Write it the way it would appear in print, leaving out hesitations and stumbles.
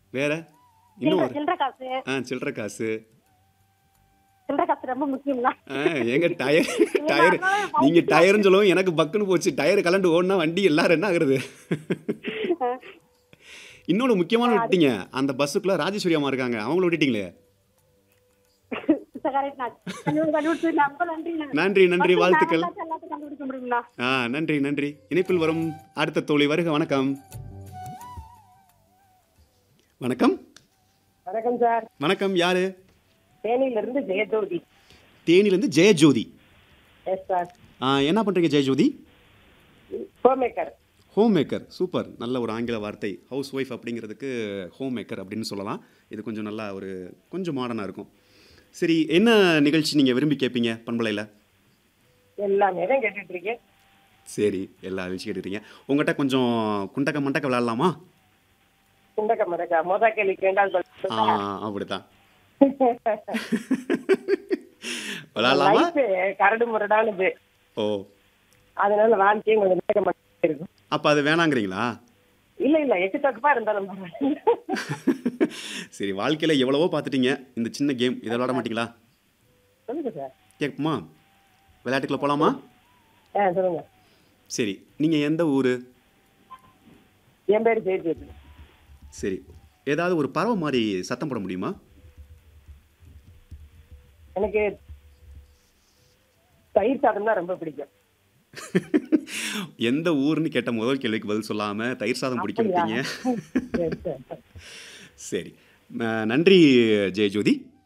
வேற இன்னும் ஒரு சில்லற காசு. சில்லற காசு. சில்லற காசு ரொம்ப முக்கியம்ல. ஏங்க டயர் நீங்க டயர் நார்மலாவே நீங்க பைக்ல டயர்ன்னு சொல்லவும் எனக்கு பக்குன்னு போச்சு. டயர் கலண்டு ஓடுனா வண்டி எல்லாரும் என்ன ஆகுறது? இன்னொன்னு முக்கியமான அது விட்டீங்க. அந்த பஸ்ஸுக்குள்ள ராஜேஸ்வரி அம்மா இருக்காங்க. அவங்கள விட்டுட்டீங்களே. கரெக்ட் நான் கண்டுபிடிச்சு ரொம்ப நன்றிண்ணா. நன்றி, நன்றி. ஃபர்ஸ்ட் வாழ்த்துக்கள். நாம எல்லாத்தையும் கண்டுபிடிக்க முடியுங்களா? நன்றி, நன்றி. இணைப்பில் வரும் அடுத்த தோழி வருக. வணக்கம். வணக்கம். வணக்கம் சார். வணக்கம். யாரு? தேனியில இருந்து ஜெயஜோதி. தேனியிலிருந்து ஜெயஜோதி. Yes sir. என்ன பண்றீங்க Jayajothi? Home maker. Home maker. Super. நல்ல ஒரு ஆங்கில வார்த்தை. ஹவுஸ் ஒய்ஃப் அப்படிங்கிறதுக்கு ஹோம் மேக்கர் அப்படின்னு சொல்லலாம். இது கொஞ்சம் நல்லா கொஞ்சம் மாடர்னாக இருக்கும். சரி, என்ன நிகழ்ச்சி நீங்கள் விரும்பி கேட்பீங்க பண்பலையில்? எல்லாமே தான் கேட்டுட்டு இருக்கேன். சரி, எல்லா நிகழ்ச்சி கேட்டுருக்கீங்க. உங்கள்கிட்ட கொஞ்சம் குண்டக்க மண்டக்க விளையாடலாமா? குண்டக்க மடக்கா மொதல் கேள்விக்கு ரெண்டாவது அப்படித்தான். விளையாடலாமா? கரடு முரடானது. ஓ, அதனால வாழ்க்கையும் கொஞ்சம் நேரம் மட்டும் இருக்கும். அப்போ அது வேணாங்கிறீங்களா? இல்ல எட்டு தக்குப்பா இருந்தாலும் சரி, வாழ்க்கையில் எவ்வளவோ பார்த்துட்டீங்க. இந்த சின்ன கேம் இதை விளையாட மாட்டீங்களா? சொல்லுங்க சார். கேட்குமா? விளையாட்டுக்குள்ள போகலாமா? சொல்லுங்க. சரி, நீங்கள் எந்த ஊர்? என் பேரு ஜெயஜோதி. சரி, ஏதாவது ஒரு பறவை மாதிரி சத்தம் போட முடியுமா? எனக்கு தயிர் சாதம் தான் ரொம்ப பிடிக்கும். எந்த ஊர்னு கேட்ட முதல் கேள்விக்கு பதில் சொல்லாம தயிர் சாதம் பிடிக்கும் விட்டீங்க. சரி, நன்றி ஜெயஜோதி.